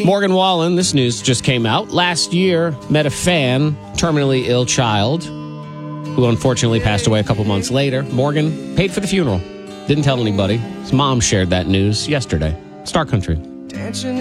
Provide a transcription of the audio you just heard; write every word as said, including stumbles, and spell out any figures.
Morgan Wallen, this news just came out. Last year, met a fan, terminally ill child, who unfortunately passed away a couple months later. Morgan paid for the funeral. Didn't tell anybody. His mom shared that news yesterday. Star Country. Dancing